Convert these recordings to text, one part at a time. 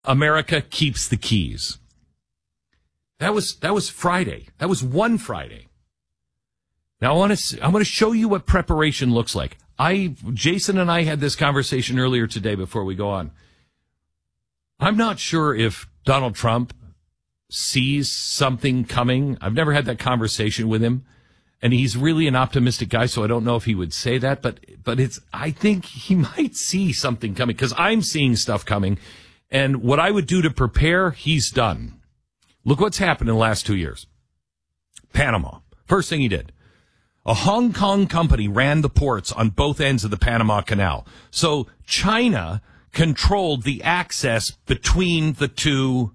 America keeps the keys. That was Friday. That was one Friday. Now I want to show you what preparation looks like. Jason and I had this conversation earlier today before we go on. I'm not sure if Donald Trump sees something coming. I've never had that conversation with him, and he's really an optimistic guy, so I don't know if he would say that, but I think he might see something coming, because I'm seeing stuff coming, and what I would do to prepare, he's done. Look what's happened in the last 2 years. Panama. First thing he did. A Hong Kong company ran the ports on both ends of the Panama Canal. So China controlled the access between the two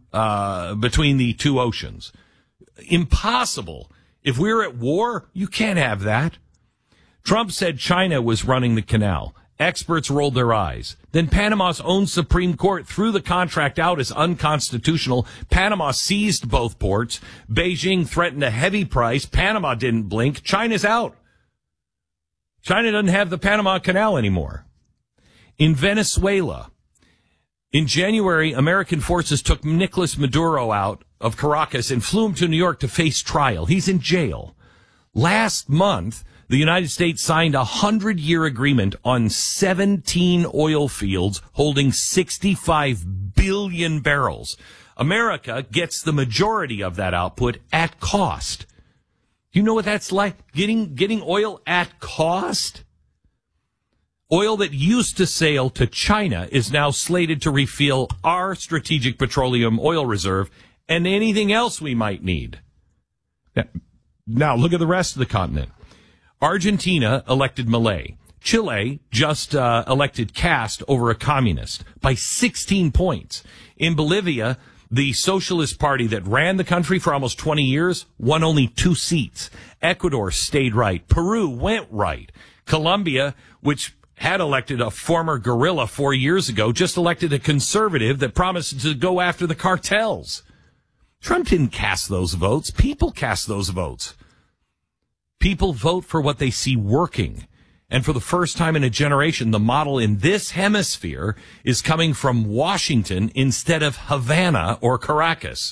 oceans. Impossible. If we're at war, you can't have that. Trump said China was running the canal. Experts rolled their eyes. Then Panama's own Supreme Court threw the contract out as unconstitutional. Panama seized both ports. Beijing threatened a heavy price. Panama didn't blink. China's out. China doesn't have the Panama Canal anymore. In Venezuela, in January, American forces took Nicolas Maduro out of Caracas and flew him to New York to face trial. He's in jail. Last month, the United States signed a 100-year agreement on 17 oil fields holding 65 billion barrels. America gets the majority of that output at cost. You know what that's like? Getting oil at cost? Oil that used to sail to China is now slated to refill our strategic petroleum oil reserve and anything else we might need. Now look at the rest of the continent. Argentina elected Milei. Chile just elected Cast over a communist by 16 points. In Bolivia, the Socialist Party that ran the country for almost 20 years won only 2 seats. Ecuador stayed right. Peru went right. Colombia, which had elected a former guerrilla 4 years ago, just elected a conservative that promised to go after the cartels. Trump didn't cast those votes. People cast those votes. People vote for what they see working. And for the first time in a generation, the model in this hemisphere is coming from Washington instead of Havana or Caracas.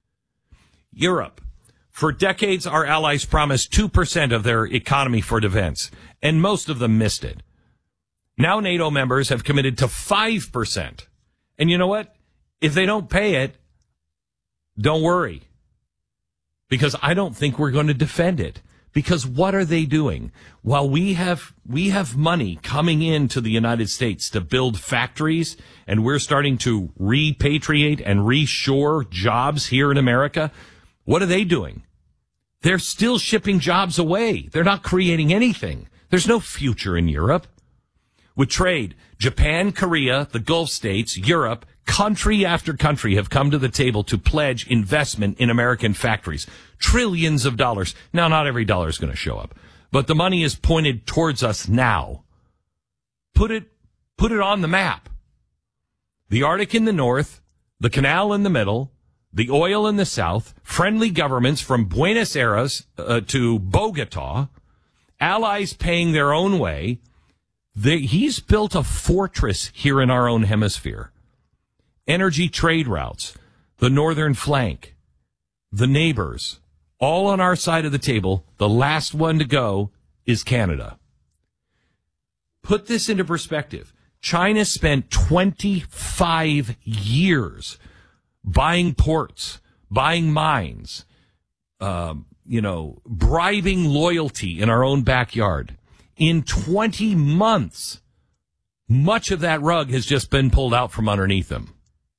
Europe. For decades, our allies promised 2% of their economy for defense, and most of them missed it. Now NATO members have committed to 5%. And you know what? If they don't pay it, don't worry. Because I don't think we're going to defend it. Because what are they doing? While we have money coming into the United States to build factories, and we're starting to repatriate and reshore jobs here in America, what are they doing? They're still shipping jobs away. They're not creating anything. There's no future in Europe. With trade, Japan, Korea, the Gulf states, Europe, country after country have come to the table to pledge investment in American factories. Trillions of dollars. Now, not every dollar is going to show up, but the money is pointed towards us now. Put it on the map. The Arctic in the north, the canal in the middle, the oil in the south, friendly governments from Buenos Aires to Bogota, allies paying their own way. He's built a fortress here in our own hemisphere. Energy trade routes, the northern flank, the neighbors, all on our side of the table. The last one to go is Canada. Put this into perspective. China spent 25 years buying ports, buying mines, bribing loyalty in our own backyard. In 20 months, much of that rug has just been pulled out from underneath them.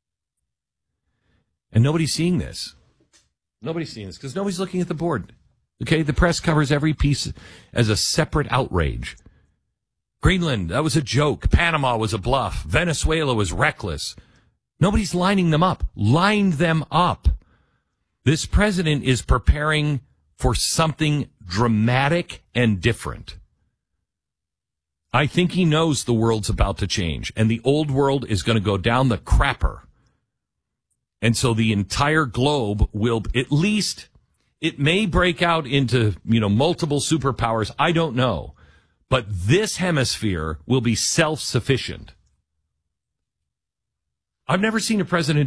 And nobody's seeing this. Nobody's seeing this because nobody's looking at the board. Okay, the press covers every piece as a separate outrage. Greenland, that was a joke. Panama was a bluff. Venezuela was reckless. Nobody's lining them up. Line them up. This president is preparing for something dramatic and different. I think he knows the world's about to change, and the old world is going to go down the crapper. And so the entire globe will, at least, it may break out into, multiple superpowers. I don't know. But this hemisphere will be self-sufficient. I've never seen a president